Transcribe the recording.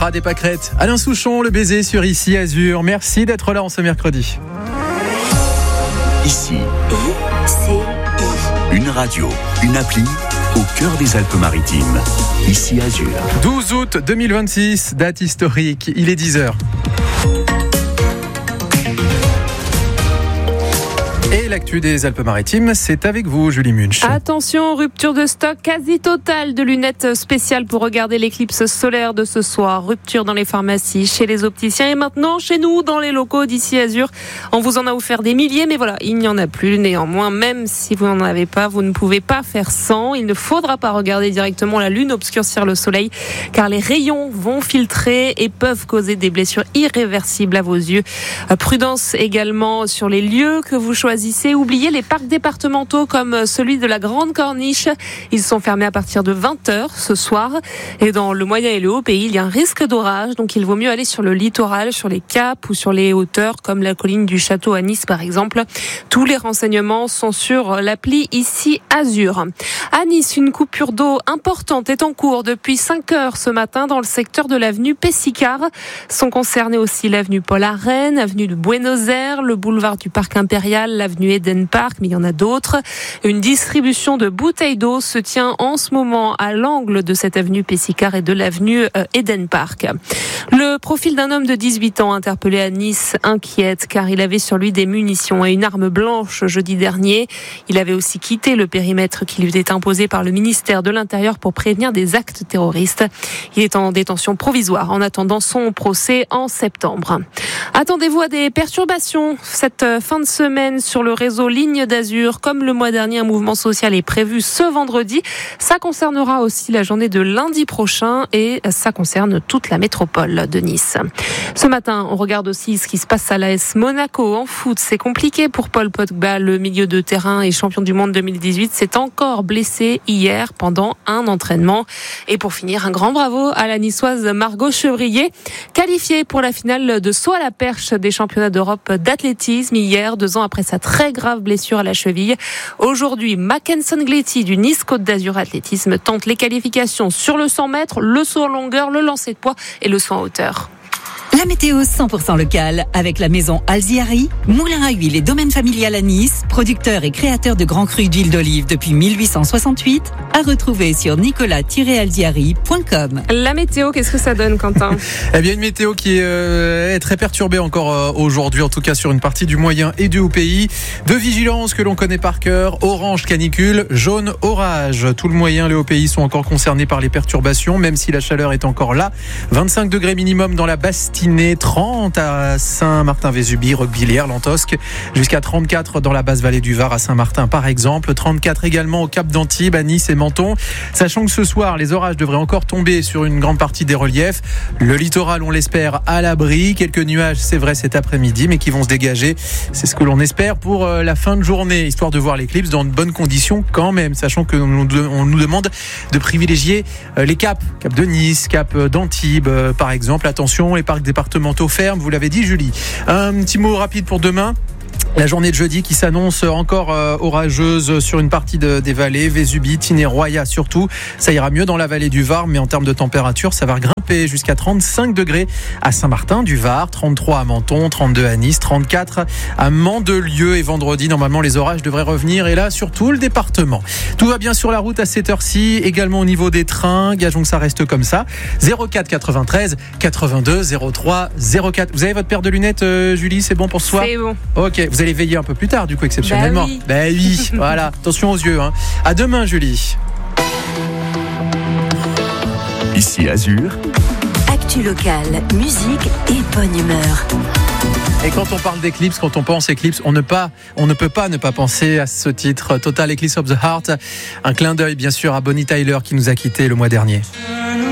Prades et Pâquerettes. Alain Souchon, le baiser sur Ici Azur. Merci d'être là en ce mercredi. Ici, une radio, une appli au cœur des Alpes-Maritimes. Ici Azur. 12 août 2026, date historique. Il est 10h. Et l'actu des Alpes-Maritimes, c'est avec vous, Julie Munch. Attention, rupture de stock quasi totale de lunettes spéciales pour regarder l'éclipse solaire de ce soir. Rupture dans les pharmacies, chez les opticiens et maintenant chez nous, dans les locaux d'Ici Azur. On vous en a offert des milliers, mais voilà, il n'y en a plus. Néanmoins, même si vous n'en avez pas, vous ne pouvez pas faire sans. Il ne faudra pas regarder directement la lune obscurcir le soleil, car les rayons vont filtrer et peuvent causer des blessures irréversibles à vos yeux. Prudence également sur les lieux que vous choisissez. Oubliez les parcs départementaux comme celui de la Grande Corniche. Ils sont fermés à partir de 20h ce soir. Et dans le moyen et le haut pays, il y a un risque d'orage. Donc il vaut mieux aller sur le littoral, sur les caps ou sur les hauteurs comme la colline du Château à Nice par exemple. Tous les renseignements sont sur l'appli Ici Azur. À Nice, une coupure d'eau importante est en cours depuis 5h ce matin dans le secteur de l'avenue Pessicard. Sont concernés aussi l'avenue Paul Arène, l'avenue de Buenos Aires, le boulevard du Parc Impérial, l'avenue Eden Park, mais il y en a d'autres. Une distribution de bouteilles d'eau se tient en ce moment à l'angle de cette avenue Pessicard et de l'avenue Eden Park. Le profil d'un homme de 18 ans interpellé à Nice inquiète car il avait sur lui des munitions et une arme blanche jeudi dernier. Il avait aussi quitté le périmètre qui lui était imposé par le ministère de l'Intérieur pour prévenir des actes terroristes. Il est en détention provisoire en attendant son procès en septembre. Attendez-vous à des perturbations cette fin de semaine sur le réseau Ligne d'Azur. Comme le mois dernier, un mouvement social est prévu ce vendredi. Ça concernera aussi la journée de lundi prochain et ça concerne toute la métropole de Nice. Ce matin, on regarde aussi ce qui se passe à l'AS Monaco en foot. C'est compliqué pour Paul Pogba, le milieu de terrain et champion du monde 2018. C'est encore blessé hier pendant un entraînement. Et pour finir, un grand bravo à la niçoise Margot Chevrier, qualifiée pour la finale de saut à la perche des championnats d'Europe d'athlétisme hier, 2 ans après sa très grave blessure à la cheville. Aujourd'hui, Mackenson Gletti du Nice Côte d'Azur Athlétisme tente les qualifications sur le 100 mètres, le saut en longueur, le lancer de poids et le saut en hauteur. La météo 100% locale avec la maison Alziari, moulin à huile et domaine familial à Nice, producteur et créateur de grands crus d'huile d'olive depuis 1868, à retrouver sur nicolas-alziari.com. La météo, qu'est-ce que ça donne, Quentin ? Eh bien, une météo qui est très perturbée encore aujourd'hui, en tout cas sur une partie du moyen et du haut pays. De vigilance que l'on connaît par cœur, orange canicule, jaune orage. Tout le moyen et le haut pays sont encore concernés par les perturbations, même si la chaleur est encore là. 25 degrés minimum dans la Bastille, 30 à Saint-Martin-Vésubie, Roquebillière, Lantosque, jusqu'à 34 dans la basse vallée du Var à Saint-Martin par exemple, 34 également au Cap d'Antibes, à Nice et Menton, sachant que ce soir les orages devraient encore tomber sur une grande partie des reliefs. Le littoral, on l'espère, à l'abri, quelques nuages c'est vrai cet après-midi mais qui vont se dégager, c'est ce que l'on espère pour la fin de journée, histoire de voir l'éclipse dans de bonnes conditions quand même, sachant qu'on nous demande de privilégier les caps, cap de Nice, cap d'Antibes par exemple. Attention, les parcs départementaux fermes, vous l'avez dit Julie. Un petit mot rapide pour demain. La journée de jeudi qui s'annonce encore orageuse sur une partie des vallées, Vésubie, Tinée, Roya surtout. Ça ira mieux dans la vallée du Var, mais en termes de température, ça va grimper jusqu'à 35 degrés à Saint-Martin du Var, 33 à Menton, 32 à Nice, 34 à Mandelieu. Et vendredi, normalement, les orages devraient revenir. Et là, sur tout le département. Tout va bien sur la route à cette heure-ci, également au niveau des trains. Gageons que ça reste comme ça. 04 93 82 03 04. Vous avez votre paire de lunettes, Julie, c'est bon pour ce soir ? C'est bon. Ok, vous allez veiller un peu plus tard, du coup, exceptionnellement. Bah oui, voilà. Attention aux yeux. À demain, Julie. Ici Azur. Actu locale, musique et bonne humeur. Et quand on parle d'éclipse, quand on pense éclipse, on ne peut pas ne pas penser à ce titre, Total Eclipse of the Heart. Un clin d'œil, bien sûr, à Bonnie Tyler qui nous a quittés le mois dernier.